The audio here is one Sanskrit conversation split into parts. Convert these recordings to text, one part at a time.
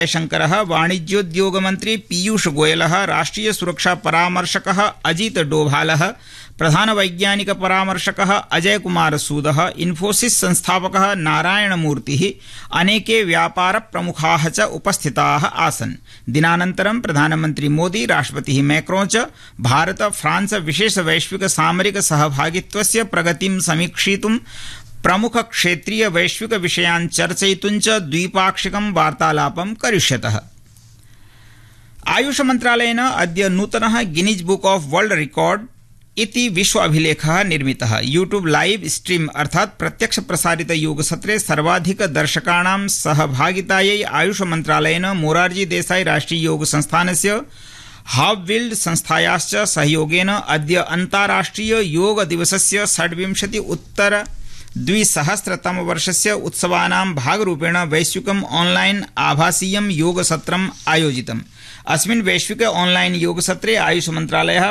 जयशंकरः, वाणिज्योद्योगमन्त्री पीयूष गोयलः, राष्ट्रीय सुरक्षा परामर्शकः अजित डोभालः, प्रधान वैज्ञानिक परामर्शकः अजय कुमार सूदः, इन्फोसिस संस्थापकः नारायणमूर्तिः, अनेके व्यापार प्रमुखाः च उपस्थिताः आसन्। दिनानन्तरं प्रधानमन्त्री मोदी, राष्ट्रपतिः मैक्रों च भारत फ्रांस विशेष वैश्विक सामरिक सहभागित्वस्य प्रगतिं समीक्षितुं प्रमुख क्षेत्रीय वैश्विक विषयान् चर्चयितुं च द्विपाक्षिकं वार्तालापं करिष्यतः। आयुष मन्त्रालयेन अद्य नूतनः Guinness book of world record इति विश्व अभिलेखः निर्मितः। यूट्यूब लाइव स्ट्रीम अर्थात् प्रत्यक्ष प्रसारित योगसत्रे सर्वाधिक दर्शकाणां सहभागितायै आयुष मन्त्रालयेन मोरारजी देसाई राष्ट्रीय योग संस्थानस्य हावविल्ड संस्थायाश्च सहयोगेन अद्य अन्ताराष्ट्रिय योग दिवसस्य 26-उत्तर-2000 उत्सवानां भागरूपेण वैश्विकम् ऑनलाइन आभासीयं योगसत्रम् आयोजितम्। अस्मिन् वैश्विक ऑनलाइन योगसत्रे आयुष मन्त्रालयः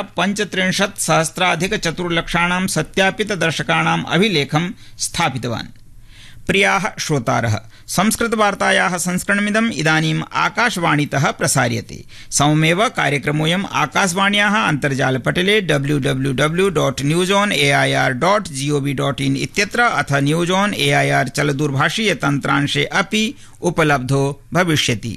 65,000,400 सत्यापित दर्शकाणाम् अभिलेखं स्थापितवान्। प्रियाः श्रोतारः, संस्कृतवार्तायाः संस्करणमिदम् इदानीम् आकाशवाणीतः प्रसार्यते। सममेव कार्यक्रमोऽयम् आकाशवाण्याः अन्तर्जालपटले www.newsonair.gov.in इत्यत्र अथ न्यूज़ ऑन एआईआर चलदूरभाषीय तन्त्रांशे अपि उपलब्धो भविष्यति।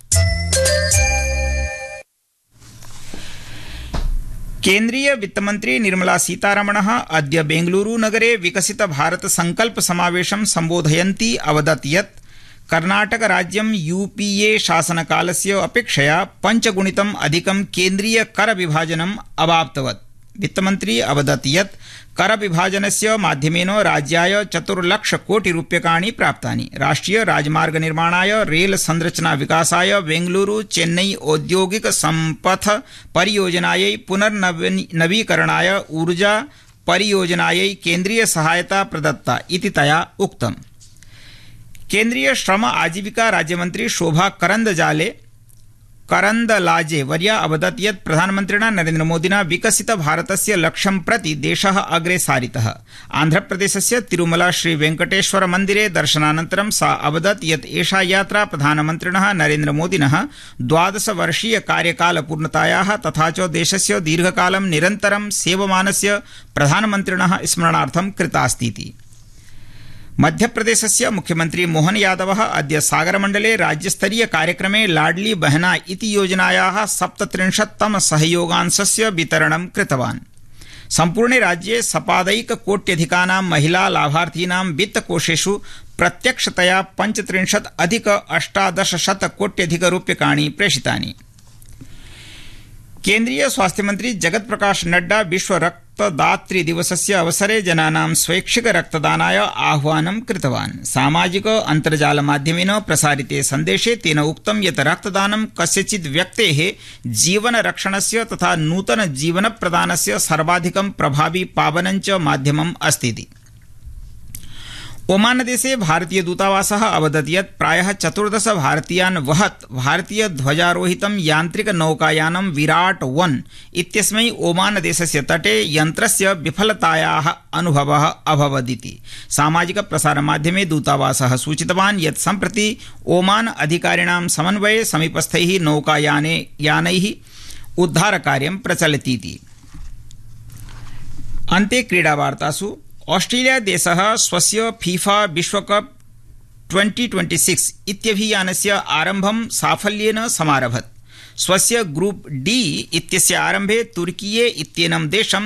केन्द्रीय वित्तमन्त्री निर्मला सीतारमणः अद्य बेंगलुरू नगरे विकसित भारत संकल्प समावेशं सम्बोधयन्ती अवदत् यत् कर्णाटक राज्यं यूपीए शासनकालस्य अपेक्षया 5 गुणितम् अधिकं केन्द्रीय कर विभाजनम् अवाप्तवत्। वित्तमन्त्री अवदत् यत् कर विभाजनस्य माध्यमेन राज्याय 4 लाख कोटि रूप्यकाणि प्राप्तानि। राष्ट्रीय राजमार्ग निर्माणाय, रेल संरचना विकासाय, बेंगलुरू चेन्नई औद्योगिक संपथ परियोजनायै, पुनर्नवीकरणाय, ऊर्जा परियोजनायै केन्द्रीय सहायता प्रदत्ता इति तया उक्तम्। केन्द्रीय श्रम आजीविका राज्यमन्त्री शोभा करन्दलाजे वर्या अवदत् यत् प्रधानमन्त्रिणा नरेन्द्र मोदिना विकसित भारतस्य लक्ष्यं प्रति देशः अग्रे सारितः। आन्ध्रप्रदेशस्य तिरुमला श्री वेंकटेश्वर मन्दिरे दर्शनानन्तरं सा अवदत् यत् एषा यात्रा प्रधानमन्त्रिणः नरेन्द्र मोदिनः 12 वर्षीय कार्यकालपूर्णतायाः तथा च देशस्य दीर्घकालं निरन्तरं सेवमानस्य प्रधानमन्त्रिणः स्मरणार्थं कृतास्तीति। मध्यप्रदेशस्य मुख्यमन्त्री मोहन यादवः अद्य सागरमण्डले राज्यस्तरीय कार्यक्रमे लाडली बहना इति योजनायाः 37तम सहयोगांशस्य वितरणं कृतवान्। सम्पूर्णे राज्ये सपादैककोट्यधिकानां महिला लाभार्थीनां वित्तकोषेषु प्रत्यक्षतया 35,अधिक-1800 कोट्यधिकरूप्यकाणि प्रेषितानि। केन्द्रीय स्वास्थ्य मंत्री जगत प्रकाश नड्डा विश्व रक्तदातृ दिवसस्य अवसरे जनानां स्वैच्छिक रक्तदानाय आह्वानं कृतवान्। सामाजिक अन्तर्जाल माध्यमेन प्रसारिते सन्देशे तेन उक्तं यत् रक्तदानं कस्यचित् व्यक्तेः जीवन रक्षणस्य तथा नूतन जीवन प्रदानस्य सर्वाधिकं प्रभावी पावनं च माध्यमम् अस्ति। ओमान देशे भारतीय दूतावासः अवदत् यत् प्रायः 14 भारतीयान् वहत् भारतीय ध्वजारोहितं यान्त्रिक नौकायानं विराट 1 इत्यस्मै ओमान देशस्य तटे यन्त्रस्य विफलतायाः अनुभवः अभवदिति। सामाजिक प्रसारमाध्यमे दूतावासः सूचितवान् यत् सम्प्रति ओमान अधिकारिणां समन्वये समीपस्थैः नौकायानैः उद्धारकार्यं प्रचलतीति। अन्ते क्रीडावार्तासु ऑस्ट्रेलिया देशः स्वस्य फीफा विश्वकप 2026 इत्यभियानस्य आरम्भं साफल्येन समारभत। स्वस्य ग्रुप डी इत्यस्य आरम्भे तुर्कीये इत्येनं देशं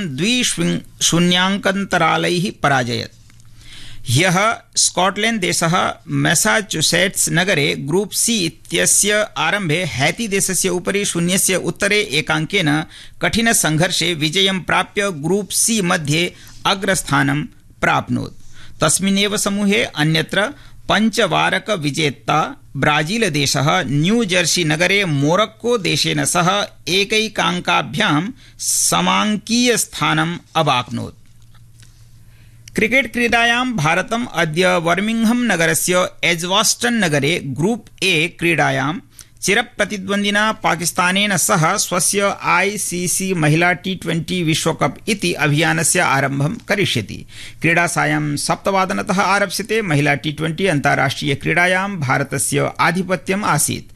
2-0 पराजयत्। ह्यः स्कॉटलैंड देशः मैसाचुसेट्स नगरे ग्रुप सी इत्यस्य आरम्भे हैती देशस्य उपरि 0-1 कठिन संघर्षे विजयं प्राप्य ग्रुप सी मध्ये अग्रस्थानं प्राप्नोत्। तस्मिन्नेव समूहे अन्यत्र पंचवारक विजेता ब्राजील देशः न्यू जर्सी नगरे मोरक्को देशेन सह एकैकाङ्काभ्यां समाङ्कीय स्थानम् अवाप्नोत्। क्रिकेट क्रीडायां भारतम् अद्य बर्मिंघम नगरस्य एज्वास्टन नगरे ग्रुप ए क्रीडायां चिरप्रतिद्वन्द्विना पाकिस्तानेन सह स्वस्य आईसीसी महिला T20 विश्वकप इति अभियानस्य आरम्भं करिष्यति। क्रीडा सायं 7:00 आरप्स्यते। महिला T20 अन्ताराष्ट्रिय क्रीडायां भारतस्य आधिपत्यम् आसीत्।